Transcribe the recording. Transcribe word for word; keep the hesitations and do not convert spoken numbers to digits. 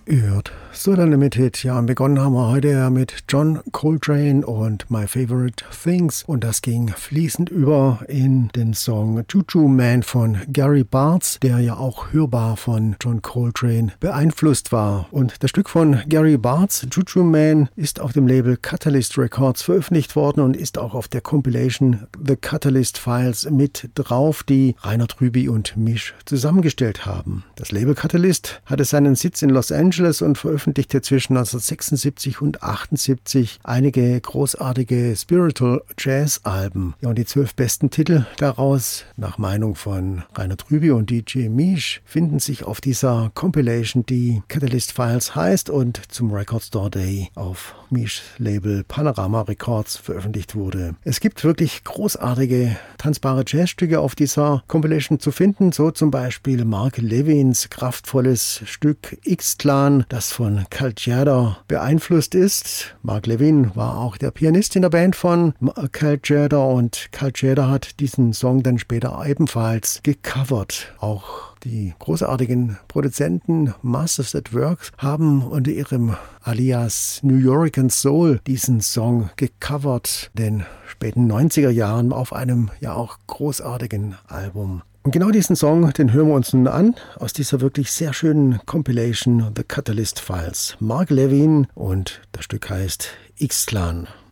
Ihr hört Solar Limited. Ja, und begonnen haben wir heute ja mit John Coltrane und My Favorite Things. Und das ging fließend über in den Song Juju Man von Gary Bartz, der ja auch hörbar von John Coltrane beeinflusst war. Und das Stück von Gary Bartz, Juju Man, ist auf dem Label Catalyst Records veröffentlicht worden und ist auch auf der Compilation The Catalyst Files mit drauf, die Rainer Trüby und Misch zusammengestellt haben. Das Label Catalyst hatte seinen Sitz in Los Angeles und veröffentlichte zwischen neunzehnhundertsechsundsiebzig und achtundsiebzig einige großartige Spiritual Jazz Alben. Ja, und die zwölf besten Titel daraus, nach Meinung von Rainer Trüby und D J Misch, finden sich auf dieser Compilation, die Catalyst Files heißt und zum Record Store Day auf Mischs Label Panorama Records veröffentlicht wurde. Es gibt wirklich großartige tanzbare Jazzstücke auf dieser Compilation zu finden, so zum Beispiel Mark Levins kraftvolles Stück X-Clan, das von Cal Tjader beeinflusst ist. Mark Levin war auch der Pianist in der Band von Cal Tjader und Cal Tjader hat diesen Song dann später ebenfalls gecovert. Auch die großartigen Produzenten Masters at Work haben unter ihrem alias New Yorican Soul diesen Song gecovert, den späten neunziger Jahren auf einem ja auch großartigen Album. Und genau diesen Song, den hören wir uns nun an, aus dieser wirklich sehr schönen Compilation The Catalyst Files. Mark Levin und das Stück heißt X-Clan.